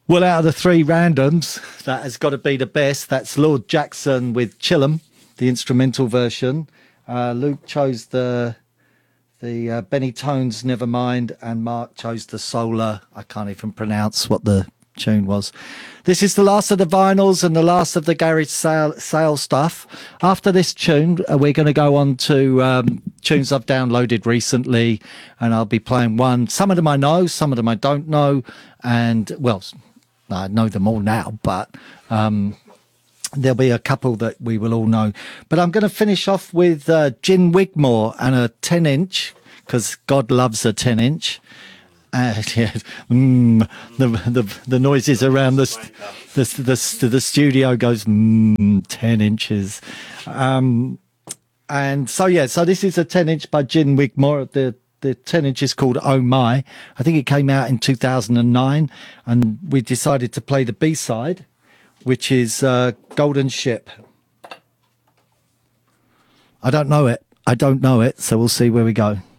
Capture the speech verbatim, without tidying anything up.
Well, out of the three randoms, that has got to be the best. That's Lord Jackson with Chillum, the instrumental version. Uh, Luke chose the the uh, Benny Tones Nevermind, and Mark chose the Solar. I can't even pronounce what the tune was. This is the last of the vinyls and the last of the garage sale, sale stuff. After this tune, uh, we're going to go on to um, tunes I've downloaded recently, and I'll be playing one. Some of them I know, some of them I don't know, and well, I know them all now, but um, there'll be a couple that we will all know. But I'm going to finish off with uh, Gin Wigmore and a ten inch, because God loves a ten inch. Uh, yeah, mm, the, the the noises around the the the, the studio goes mm, ten inches, um, and so yeah. So this is a ten inch by Gin Wigmore. The the ten inch is called Oh My. I think it came out in two thousand nine, and we decided to play the B side, which is uh, Golden Ship. I don't know it. I don't know it. So we'll see where we go.